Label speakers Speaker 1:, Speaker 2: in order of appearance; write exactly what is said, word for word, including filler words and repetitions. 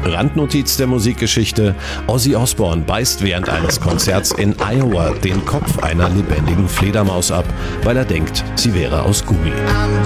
Speaker 1: Randnotiz der Musikgeschichte: Ozzy Osbourne beißt während eines Konzerts in Iowa den Kopf einer lebendigen Fledermaus ab, weil er denkt, sie wäre aus Gummi.